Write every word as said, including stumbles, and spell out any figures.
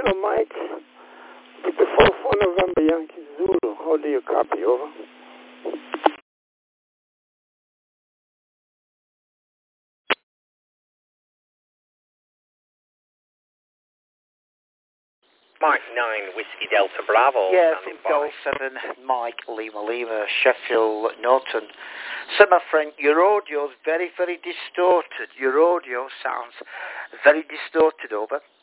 Hello, Mike. With the four four November Yankee Zulu. How do you copy? Over. Mark nine, Whiskey Delta Bravo. Yeah, from Goal seven, Mike Lima Lima, Sheffield Norton. So, my friend, your audio's very, very distorted. Your audio sounds very distorted, over.